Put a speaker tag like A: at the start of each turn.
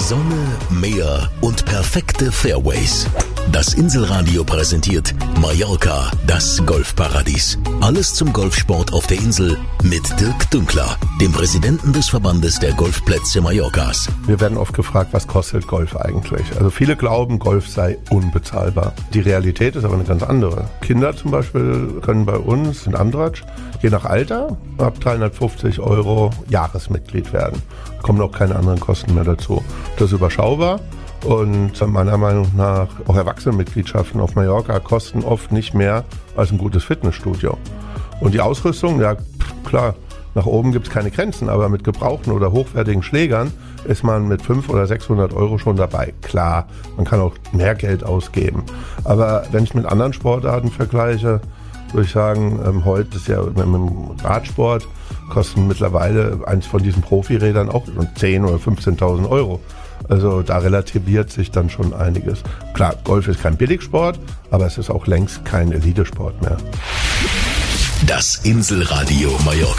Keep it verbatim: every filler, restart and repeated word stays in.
A: Sonne, Meer und perfekte Fairways. Das Inselradio präsentiert Mallorca, das Golfparadies. Alles zum Golfsport auf der Insel mit Dirk Dünkler, dem Präsidenten des Verbandes der Golfplätze Mallorcas.
B: Wir werden oft gefragt, was kostet Golf eigentlich? Also viele glauben, Golf sei unbezahlbar. Die Realität ist aber eine ganz andere. Kinder zum Beispiel können bei uns in Andratsch, je nach Alter, ab dreihundertfünfzig Euro Jahresmitglied werden. Da kommen auch keine anderen Kosten mehr dazu. Das ist überschaubar. Und meiner Meinung nach auch Erwachsenenmitgliedschaften auf Mallorca kosten oft nicht mehr als ein gutes Fitnessstudio. Und die Ausrüstung, ja klar, nach oben gibt es keine Grenzen, aber mit gebrauchten oder hochwertigen Schlägern ist man mit fünfhundert oder sechshundert Euro schon dabei. Klar, man kann auch mehr Geld ausgeben. Aber wenn ich mit anderen Sportarten vergleiche, würde ich sagen, ähm, heute ist ja mit dem Radsport kosten mittlerweile eins von diesen Profirädern auch zehntausend oder fünfzehntausend Euro. Also da relativiert sich dann schon einiges. Klar, Golf ist kein Billigsport, aber es ist auch längst kein Elitesport mehr.
A: Das Inselradio Mallorca.